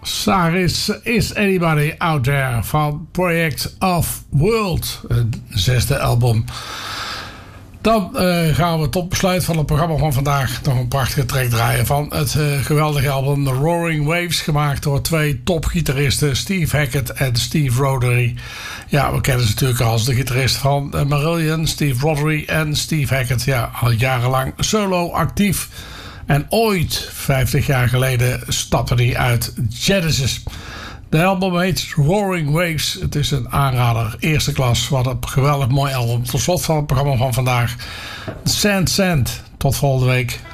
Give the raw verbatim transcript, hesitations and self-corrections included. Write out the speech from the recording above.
Saris Is Anybody Out There van Project of World, het zesde album. Dan uh, gaan we tot besluit van het programma van vandaag nog een prachtige track draaien van het uh, geweldige album The Roaring Waves, gemaakt door twee topgitaristen, Steve Hackett en Steve Rothery. Ja, we kennen ze natuurlijk als de gitarist van uh, Marillion, Steve Rothery, en Steve Hackett, ja, al jarenlang solo actief. En ooit, vijftig jaar geleden, stapte hij uit Genesis. De album heet Roaring Waves. Het is een aanrader, eerste klas. Wat een geweldig mooi album. Tot slot van het programma van vandaag. Sand Sand. Tot volgende week.